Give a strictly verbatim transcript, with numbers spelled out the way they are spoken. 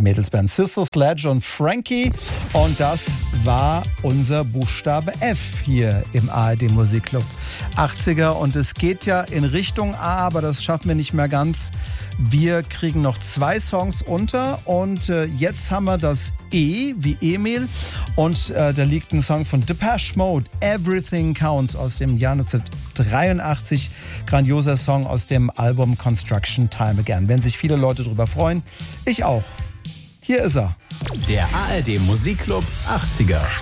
Mädelsband Sister Sledge und Frankie. Und das war unser Buchstabe F hier im A R D Musikclub achtziger. Und es geht ja in Richtung A, aber das schaffen wir nicht mehr ganz. Wir kriegen noch zwei Songs unter und äh, jetzt haben wir das E wie Emil und äh, da liegt ein Song von Depeche Mode, Everything Counts aus dem Jahr neunzehnhundertdreiundachtzig. Grandioser Song aus dem Album Construction Time Again. Werden sich viele Leute drüber freuen. Ich auch. Hier ist er. Der A R D Musikclub achtziger.